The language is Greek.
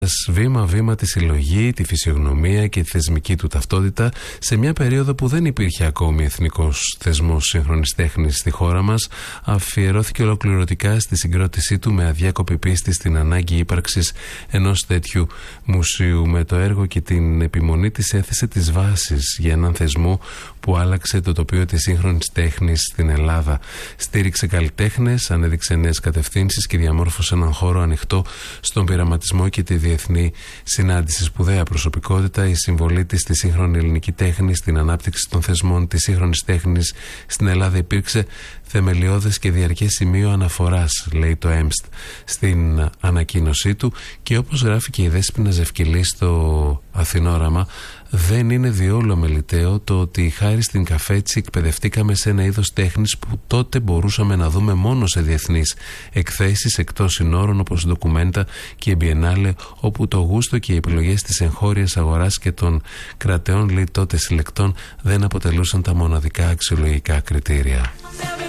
βήμα-βήμα τη συλλογή, τη φυσιογνωμία και τη θεσμική του ταυτότητα σε μια περίοδο που δεν υπήρχε ακόμη εθνικός θεσμός σύγχρονης τέχνης στη χώρα μας, αφιερώθηκε ολοκληρωτικά στη συγκρότησή του με αδιάκοπη πίστη στην ανάγκη ύπαρξης ενός τέτοιου μουσείου. Με το έργο και την επιμονή της έθεσε τις βάσεις για έναν θεσμό που άλλαξε το τοπίο της σύγχρονης τέχνης στην Ελλάδα. Στήριξε καλλιτέχνες, ανέδειξε νέες κατευθύνσεις και διαμόρφωσε έναν χώρο ανοιχτό στον πειραματισμό και τη διεθνή συνάντηση. Σπουδαία προσωπικότητα, η συμβολή της στη σύγχρονη ελληνική τέχνη, στην ανάπτυξη των θεσμών της σύγχρονης τέχνης στην Ελλάδα υπήρξε θεμελιώδες και διαρκές σημείο αναφοράς, λέει το ΕΜΣΤ στην ανακοίνωσή του, και όπως γράφει και η Δέσποινα Ζευκυλή στο Αθηνόραμα, δεν είναι διόλου αμεληταίο το ότι χάρη στην Καφέτσι εκπαιδευτήκαμε σε ένα είδος τέχνης που τότε μπορούσαμε να δούμε μόνο σε διεθνείς εκθέσεις εκτός συνόρων όπως ντοκουμέντα και Biennale, όπου το γούστο και οι επιλογές της εγχώριας αγοράς και των κρατεών τότε συλλεκτών δεν αποτελούσαν τα μοναδικά αξιολογικά κριτήρια.